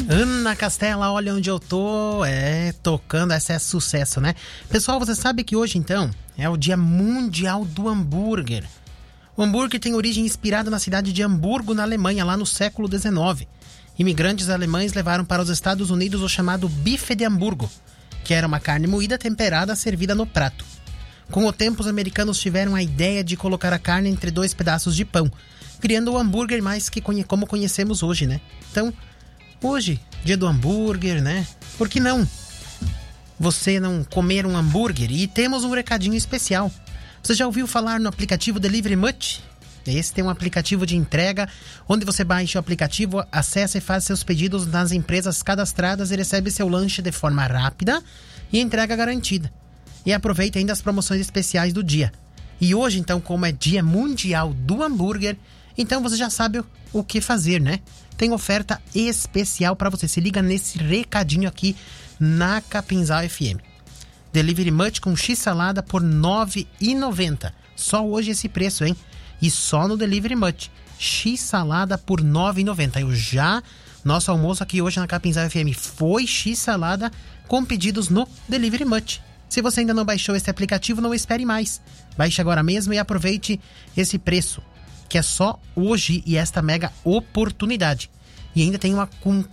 Ana Castela, olha onde eu tô. Tocando, essa é sucesso, né? Pessoal, você sabe que hoje, então, é o Dia Mundial do Hambúrguer. O hambúrguer tem origem inspirada na cidade de Hamburgo, na Alemanha, lá no século XIX. Imigrantes alemães levaram para os Estados Unidos o chamado bife de Hamburgo, que era uma carne moída temperada servida no prato. Com o tempo, os americanos tiveram a ideia de colocar a carne entre dois pedaços de pão, criando o hambúrguer mais que como conhecemos hoje, né? Então, hoje, dia do hambúrguer, né? Por que não você não comer um hambúrguer? E temos um recadinho especial. Você já ouviu falar no aplicativo Delivery Much? Esse tem um aplicativo de entrega, onde você baixa o aplicativo, acessa e faz seus pedidos nas empresas cadastradas e recebe seu lanche de forma rápida e entrega garantida. E aproveita ainda as promoções especiais do dia. E hoje, então, como é Dia Mundial do Hambúrguer, então você já sabe o que fazer, né? Tem oferta especial para você. Se liga nesse recadinho aqui na Capinzal FM. Delivery Much com X-salada por R$ 9,90. Só hoje esse preço, hein? E só no Delivery Much. X-salada por R$ 9,90. Nosso almoço aqui hoje na Capinzal FM foi X-salada com pedidos no Delivery Much. Se você ainda não baixou esse aplicativo, não espere mais. Baixe agora mesmo e aproveite esse preço, que é só hoje e esta mega oportunidade. E ainda tem uma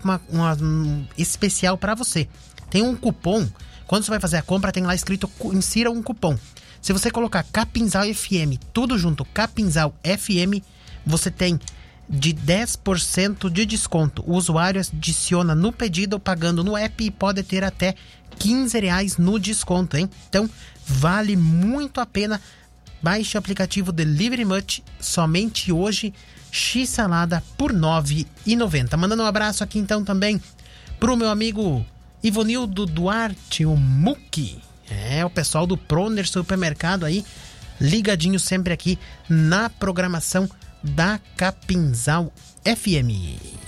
especial para você. Tem um cupom. Quando você vai fazer a compra, tem lá escrito insira um cupom. Se você colocar Capinzal FM, tudo junto, Capinzal FM, você tem de 10% de desconto. O usuário adiciona no pedido pagando no app e pode ter até R$15 no desconto, hein? Então, vale muito a pena. Baixe o aplicativo Delivery Much somente hoje. X-salada por R$ 9,90. Mandando um abraço aqui então também pro meu amigo Ivonildo Duarte, o Muki. O pessoal do Proner Supermercado aí, ligadinho sempre aqui na programação da Capinzal FM.